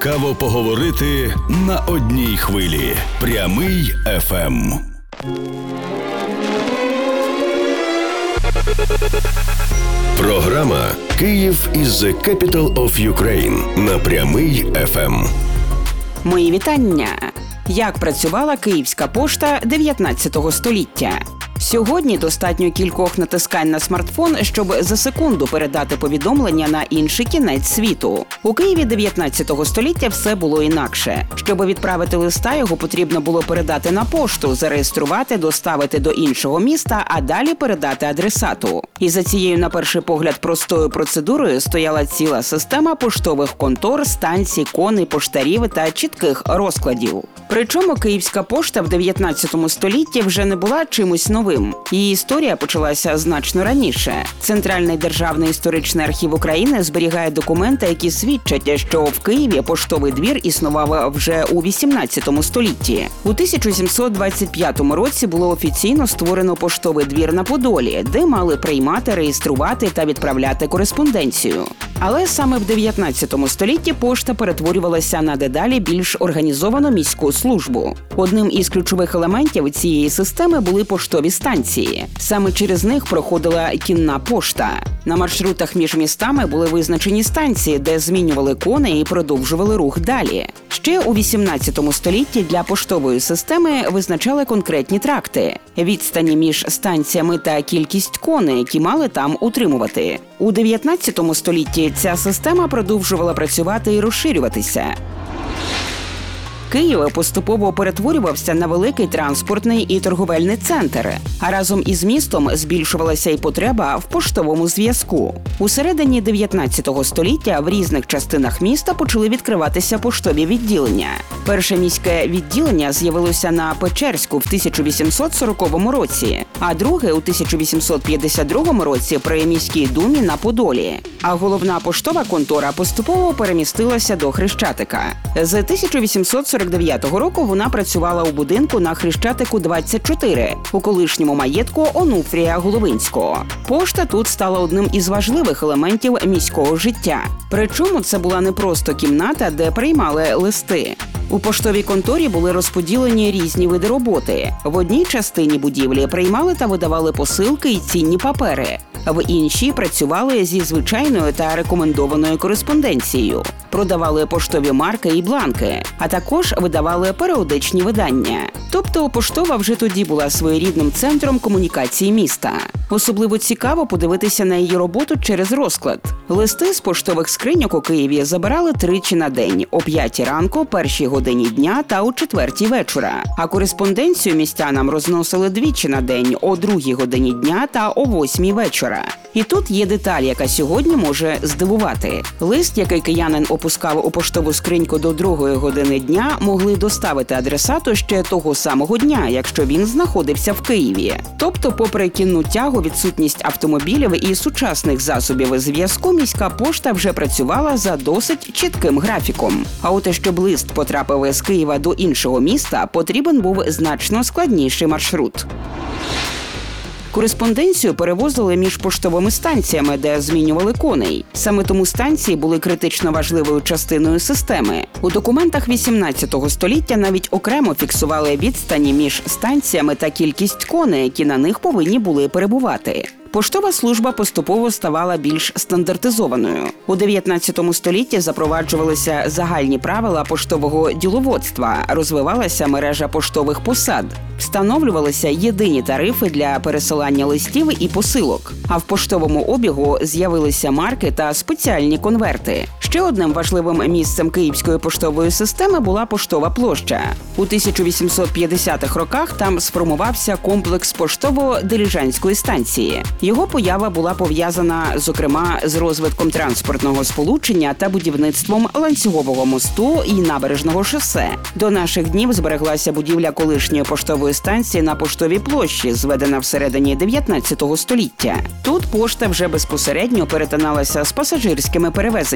Каво поговорити на одній хвилі. Прямий ФМ. Програма «Київ is the capital of Ukraine» на Прямий ФМ. Мої вітання! Як працювала Київська пошта 19 століття? Сьогодні достатньо кількох натискань на смартфон, щоб за секунду передати повідомлення на інший кінець світу. У Києві 19 століття все було інакше. Щоб відправити листа, його потрібно було передати на пошту, зареєструвати, доставити до іншого міста, а далі передати адресату. І за цією, на перший погляд, простою процедурою стояла ціла система поштових контор, станцій, коней, поштарів та чітких розкладів. Причому Київська пошта в 19 столітті вже не була чимось новим. Її історія почалася значно раніше. Центральний державний історичний архів України зберігає документи, які свідчать, що в Києві поштовий двір існував вже у 18 столітті. У 1725 році було офіційно створено поштовий двір на Подолі, де мали приймати, реєструвати та відправляти кореспонденцію. Але саме в 19 столітті пошта перетворювалася на дедалі більш організовану міську службу. Одним із ключових елементів цієї системи були поштові станції. Саме через них проходила кінна пошта. На маршрутах між містами були визначені станції, де змінювали коней і продовжували рух далі. Ще у 18 столітті для поштової системи визначали конкретні тракти – відстані між станціями та кількість коней, які мали там утримувати. У 19 столітті ця система продовжувала працювати і розширюватися. Київ поступово перетворювався на великий транспортний і торговельний центр, а разом із містом збільшувалася і потреба в поштовому зв'язку. У середині 19 століття в різних частинах міста почали відкриватися поштові відділення. Перше міське відділення з'явилося на Печерську в 1840 році, а друге у 1852 році при міській думі на Подолі. А головна поштова контора поступово перемістилася до Хрещатика. З 1849 року вона працювала у будинку на Хрещатику 24, у колишньому маєтку Онуфрія Головинського. Пошта тут стала одним із важливих елементів міського життя. Причому це була не просто кімната, де приймали листи. У поштовій конторі були розподілені різні види роботи. В одній частині будівлі приймали та видавали посилки і цінні папери. В іншій працювали зі звичайною та рекомендованою кореспонденцією. Продавали поштові марки і бланки, а також видавали періодичні видання. Тобто поштова вже тоді була своєрідним центром комунікації міста. Особливо цікаво подивитися на її роботу через розклад. Листи з поштових скриньок у Києві забирали тричі на день – о 5 ранку, першій годині дня та о 4 вечора. А кореспонденцію містянам розносили двічі на день – о 2 годині дня та о 8 вечора. І тут є деталь, яка сьогодні може здивувати. Лист, який киянин опускав у поштову скриньку до 2 години дня, могли доставити адресату ще того самого дня, якщо він знаходився в Києві. Тобто, попри кінну тягу, відсутність автомобілів і сучасних засобів зв'язку, міська пошта вже працювала за досить чітким графіком. А от щоб лист потрапив з Києва до іншого міста, потрібен був значно складніший маршрут. Кореспонденцію перевозили між поштовими станціями, де змінювали коней. Саме тому станції були критично важливою частиною системи. У документах 18 століття навіть окремо фіксували відстані між станціями та кількість коней, які на них повинні були перебувати. Поштова служба поступово ставала більш стандартизованою. У 19 столітті запроваджувалися загальні правила поштового діловодства, розвивалася мережа поштових посад, встановлювалися єдині тарифи для пересилання листів і посилок. А в поштовому обігу з'явилися марки та спеціальні конверти. Ще одним важливим місцем Київської поштової системи була Поштова площа. У 1850-х роках там сформувався комплекс поштово-диліжанської станції. Його поява була пов'язана, зокрема, з розвитком транспортного сполучення та будівництвом ланцюгового мосту і набережного шосе. До наших днів збереглася будівля колишньої поштової станції на Поштовій площі, зведена всередині 19 століття. Тут пошта вже безпосередньо перетиналася з пасажирськими перевезеннями.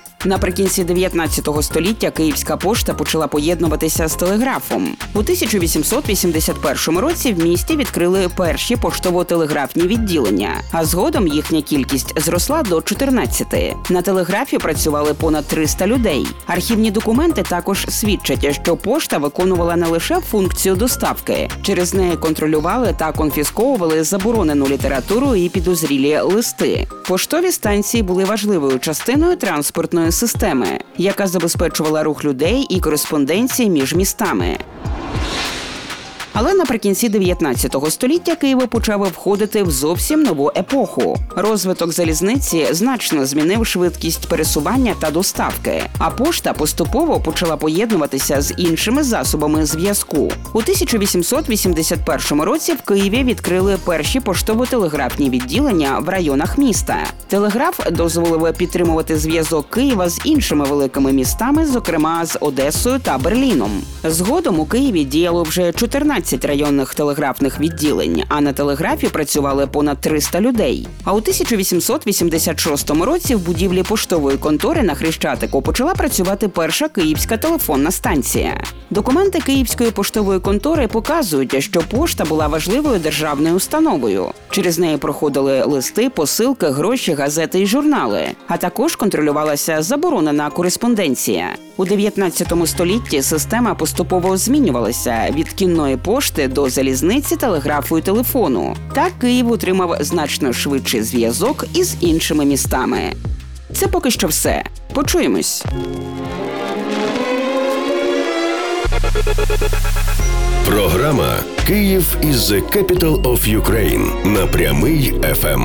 Наприкінці 19 століття Київська пошта почала поєднуватися з телеграфом. У 1881 році в місті відкрили перші поштово-телеграфні відділення, а згодом їхня кількість зросла до 14. На телеграфі працювали понад 300 людей. Архівні документи також свідчать, що пошта виконувала не лише функцію доставки. Через неї контролювали та конфісковували заборонену літературу і підозрілі листи. Поштові станції були важливою частиною транспортної системи, яка забезпечувала рух людей і кореспонденції між містами. Але наприкінці 19 століття Київ почав входити в зовсім нову епоху. Розвиток залізниці значно змінив швидкість пересування та доставки, а пошта поступово почала поєднуватися з іншими засобами зв'язку. У 1881 році в Києві відкрили перші поштово-телеграфні відділення в районах міста. Телеграф дозволив підтримувати зв'язок Києва з іншими великими містами, зокрема з Одесою та Берліном. Згодом у Києві діяло вже 14 районних телеграфних відділень, а на телеграфі працювали понад 300 людей. А у 1886 році в будівлі поштової контори на Хрещатику почала працювати перша київська телефонна станція. Документи Київської поштової контори показують, що пошта була важливою державною установою. Через неї проходили листи, посилки, гроші, газети і журнали, а також контролювалася заборонена кореспонденція. У 19 столітті система поступово змінювалася від кінної пошти до залізниці, телеграфу і телефону. Так Київ отримав значно швидший зв'язок із іншими містами. Це поки що все. Почуємось. Програма «Київ is the capital of Ukraine» на Прямий ФМ.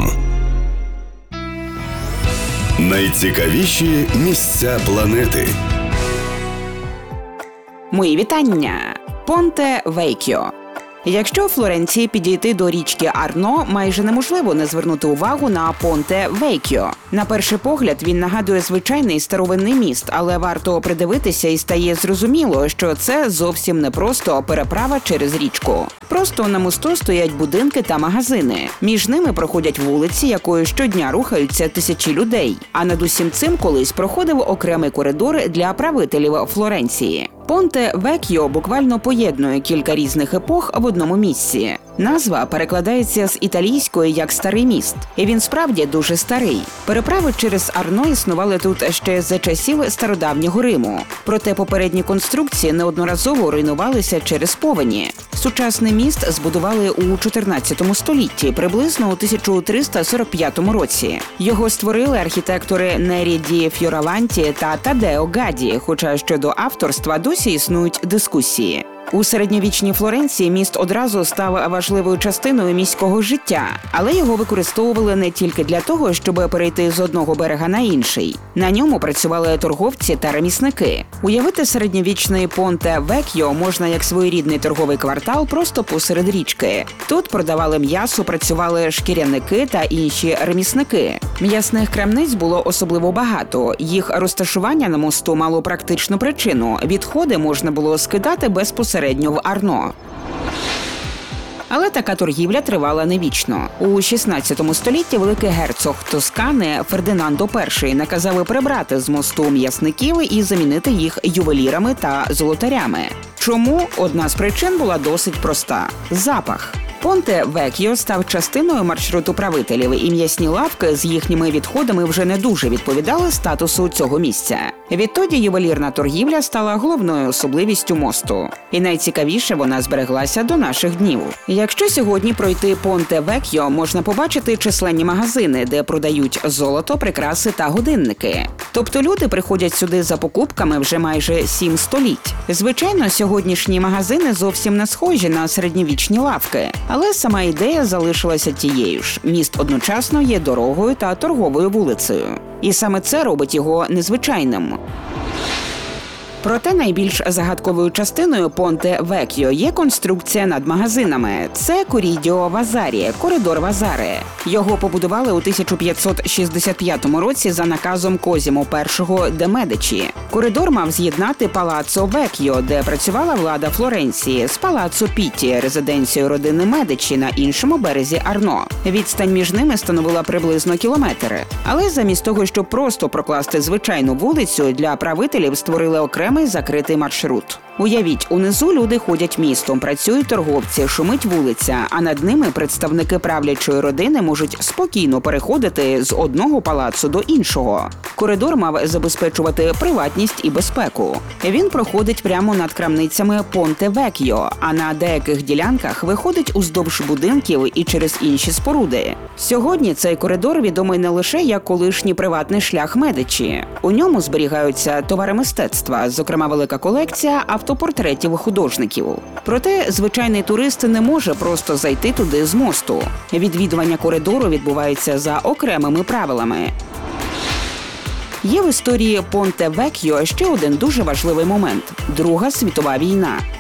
Найцікавіші місця планети. Мої вітання! Понте Вейкьо. Якщо у Флоренції підійти до річки Арно, майже неможливо не звернути увагу на Понте Вейкьо. На перший погляд він нагадує звичайний старовинний міст, але варто придивитися і стає зрозуміло, що це зовсім не просто переправа через річку. Просто на мосту стоять будинки та магазини. Між ними проходять вулиці, якою щодня рухаються тисячі людей. А над усім цим колись проходив окремий коридор для правителів Флоренції. Понте Векьо буквально поєднує кілька різних епох в одному місці. Назва перекладається з італійської як «старий міст», і він справді дуже старий. Переправи через Арно існували тут ще за часів стародавнього Риму. Проте попередні конструкції неодноразово руйнувалися через повені. Сучасний міст збудували у 14 столітті, приблизно у 1345 році. Його створили архітектори Нері ді Фьораванті та Тадео Гаді, хоча щодо авторства досі існують дискусії. У середньовічній Флоренції міст одразу став важливою частиною міського життя, але його використовували не тільки для того, щоб перейти з одного берега на інший. На ньому працювали торговці та ремісники. Уявити середньовічний Понте Векьо можна як своєрідний торговий квартал просто посеред річки. Тут продавали м'ясо, працювали шкіряники та інші ремісники. М'ясних крамниць було особливо багато. Їх розташування на мосту мало практичну причину – відходи можна було скидати безпосередньо в Арно. Але така торгівля тривала не вічно. У 16 столітті великий герцог Тоскани Фердинандо І наказав прибрати з мосту м'ясників і замінити їх ювелірами та золотарями. Чому? Одна з причин була досить проста – запах. Понте Векьо став частиною маршруту правителів, і м'ясні лавки з їхніми відходами вже не дуже відповідали статусу цього місця. Відтоді ювелірна торгівля стала головною особливістю мосту. І найцікавіше, вона збереглася до наших днів. Якщо сьогодні пройти Понте Векьо, можна побачити численні магазини, де продають золото, прикраси та годинники. Тобто люди приходять сюди за покупками вже майже 7 століть. Звичайно, сьогоднішні магазини зовсім не схожі на середньовічні лавки. Але сама ідея залишилася тією ж. Міст одночасно є дорогою та торговою вулицею. І саме це робить його незвичайним. Проте найбільш загадковою частиною Понте Век'йо є конструкція над магазинами. Це Корідіо Вазарі, коридор Вазари. Його побудували у 1565 році за наказом Козімо І де Медичі. Коридор мав з'єднати Палаццо Век'йо, де працювала влада Флоренції, з Палаццо Пітті, резиденцією родини Медичі на іншому березі Арно. Відстань між ними становила приблизно кілометр. Але замість того, щоб просто прокласти звичайну вулицю, для правителів створили окремий закритий маршрут. Уявіть, унизу люди ходять містом, працюють торговці, шумить вулиця, а над ними представники правлячої родини можуть спокійно переходити з одного палацу до іншого. Коридор мав забезпечувати приватність і безпеку. Він проходить прямо над крамницями Понте Век'йо, а на деяких ділянках виходить уздовж будинків і через інші споруди. Сьогодні цей коридор відомий не лише як колишній приватний шлях Медичі. У ньому зберігаються товари мистецтва, зокрема велика колекція автопортретів художників. Проте звичайний турист не може просто зайти туди з мосту. Відвідування коридору відбувається за окремими правилами. Є в історії Понте Век'йо ще один дуже важливий момент – Друга світова війна. У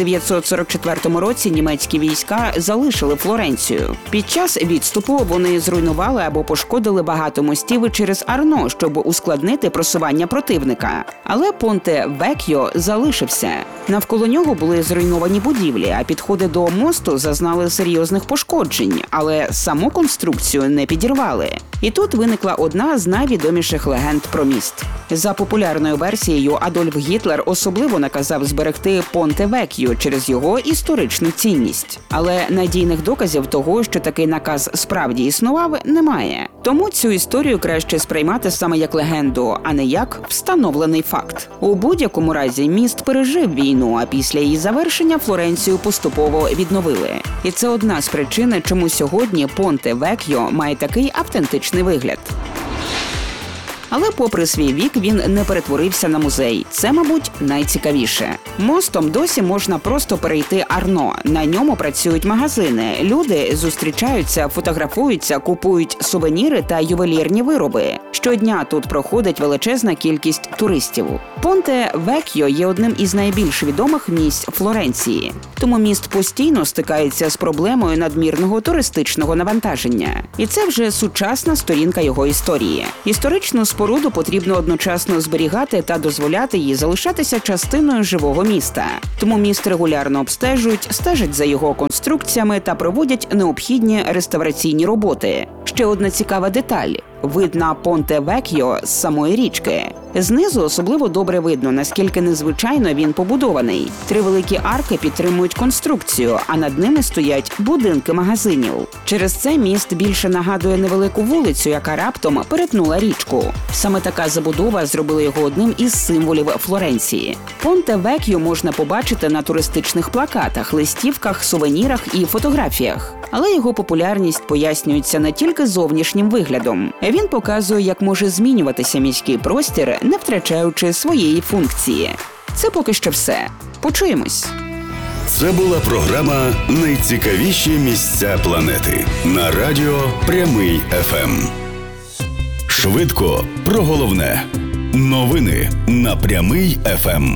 1944 році німецькі війська залишили Флоренцію. Під час відступу вони зруйнували або пошкодили багато мостів через Арно, щоб ускладнити просування противника. Але Понте Век'йо залишився. Навколо нього були зруйновані будівлі, а підходи до мосту зазнали серйозних пошкоджень, але саму конструкцію не підірвали. І тут виникла одна з найвідоміших легенд про міст. За популярною версією, Адольф Гітлер особливо наказав зберегти Понте Век'йо через його історичну цінність. Але надійних доказів того, що такий наказ справді існував, немає. Тому цю історію краще сприймати саме як легенду, а не як встановлений факт. У будь-якому разі міст пережив війну, а після її завершення Флоренцію поступово відновили. І це одна з причин, чому сьогодні Понте Век'йо має такий автентичний вигляд. Але попри свій вік він не перетворився на музей. Це, мабуть, найцікавіше. Мостом досі можна просто перейти Арно. На ньому працюють магазини. Люди зустрічаються, фотографуються, купують сувеніри та ювелірні вироби. Щодня тут проходить величезна кількість туристів. Понте Век'йо є одним із найбільш відомих місць Флоренції. Тому міст постійно стикається з проблемою надмірного туристичного навантаження. І це вже сучасна сторінка його історії. Історичну споруду потрібно одночасно зберігати та дозволяти їй залишатися частиною живого міста. Тому міст регулярно обстежують, стежать за його конструкціями та проводять необхідні реставраційні роботи. Ще одна цікава деталь – вид на Понте Век'йо з самої річки. Знизу особливо добре видно, наскільки незвичайно він побудований. 3 великі арки підтримують конструкцію, а над ними стоять будинки магазинів. Через це міст більше нагадує невелику вулицю, яка раптом перетнула річку. Саме така забудова зробила його одним із символів Флоренції. Понте Век'йо можна побачити на туристичних плакатах, листівках, сувенірах і фотографіях. Але його популярність пояснюється не тільки зовнішнім виглядом. Він показує, як може змінюватися міський простір, не втрачаючи своєї функції. Це поки що все. Почуємось. Це була програма «Найцікавіші місця планети» на радіо Прямий ФМ. Швидко про головне. Новини на Прямий ФМ.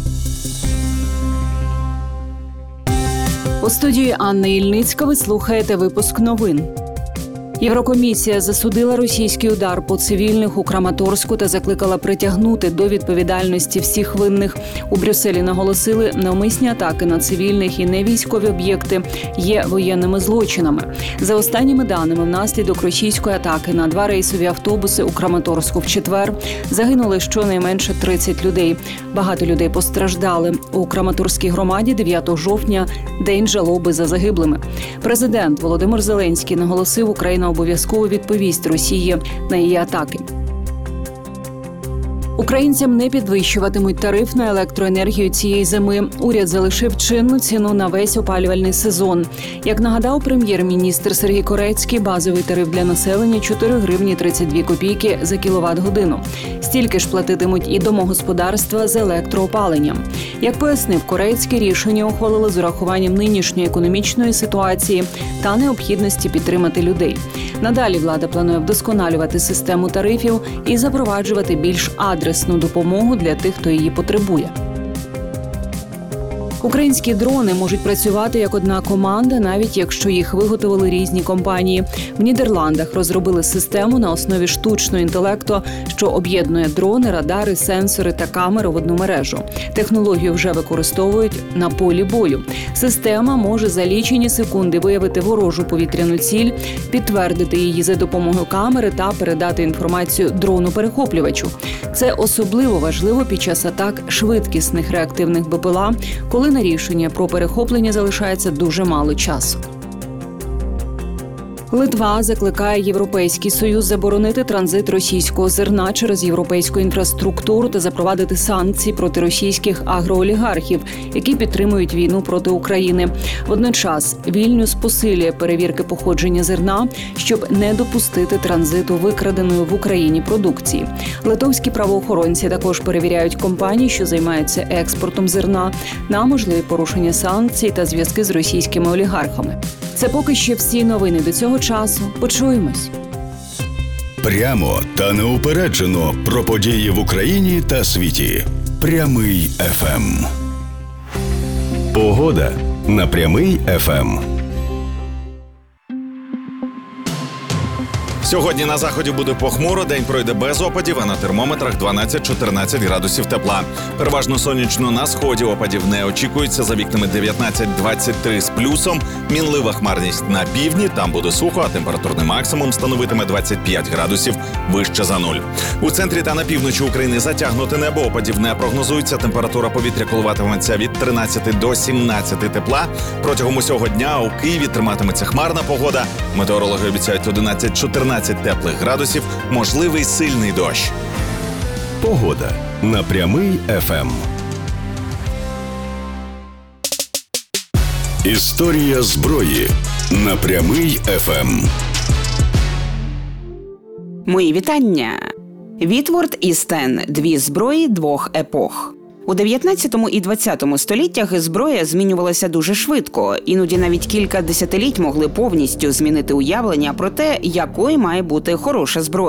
У студії Анна Ільницька ви слухаєте випуск новин. Єврокомісія засудила російський удар по цивільних у Краматорську та закликала притягнути до відповідальності всіх винних. У Брюсселі наголосили, навмисні атаки на цивільних і невійськові об'єкти є воєнними злочинами. За останніми даними, внаслідок російської атаки на 2 рейсові автобуси у Краматорську в четвер загинули щонайменше 30 людей. Багато людей постраждали. У Краматорській громаді 9 жовтня – день жалоби за загиблими. Президент Володимир Зеленський наголосив, Україна обов'язково відповість Росії на її атаки. Українцям не підвищуватимуть тариф на електроенергію цієї зими. Уряд залишив чинну ціну на весь опалювальний сезон. Як нагадав прем'єр-міністр Сергій Корецький, базовий тариф для населення – 4 гривні 32 копійки за кіловат-годину. Стільки ж платитимуть і домогосподарства з електроопаленням. Як пояснив Корецький, рішення ухвалили з урахуванням нинішньої економічної ситуації та необхідності підтримати людей. Надалі влада планує вдосконалювати систему тарифів і запроваджувати більш адресну допомогу для тих, хто її потребує. Українські дрони можуть працювати як одна команда, навіть якщо їх виготовили різні компанії. В Нідерландах розробили систему на основі штучного інтелекту, що об'єднує дрони, радари, сенсори та камери в одну мережу. Технологію вже використовують на полі бою. Система може за лічені секунди виявити ворожу повітряну ціль, підтвердити її за допомогою камери та передати інформацію дрону-перехоплювачу. Це особливо важливо під час атак швидкісних реактивних БПЛА, коли на рішення про перехоплення залишається дуже мало часу. Литва закликає Європейський Союз заборонити транзит російського зерна через європейську інфраструктуру та запровадити санкції проти російських агроолігархів, які підтримують війну проти України. Водночас Вільнюс посилює перевірки походження зерна, щоб не допустити транзиту викраденої в Україні продукції. Литовські правоохоронці також перевіряють компанії, що займаються експортом зерна, на можливі порушення санкцій та зв'язки з російськими олігархами. Це поки що всі новини до цього часу. Почуємось. Прямо та неупереджено про події в Україні та світі. Прямий ФМ. Погода на Прямий ФМ. Сьогодні на заході буде похмуро, день пройде без опадів, а на термометрах 12-14 градусів тепла. Переважно сонячно на сході, опадів не очікується, за вікнами 19-23 з плюсом. Мінлива хмарність на півдні, там буде сухо, а температурний максимум становитиме 25 градусів вище за нуль. У центрі та на півночі України затягнуте небо, опадів не прогнозується, температура повітря коливатиметься від 13 до 17 тепла. Протягом усього дня у Києві триматиметься хмарна погода. Метеорологи обіцяють 11-14 теплих градусів, можливий сильний дощ. Погода на Прямий ФМ. Історія зброї на Прямий ФМ. Мої вітання. Вітворд і Стен – дві зброї двох епох. У 19 і 20 століттях зброя змінювалася дуже швидко. Іноді навіть кілька десятиліть могли повністю змінити уявлення про те, якою має бути хороша зброя.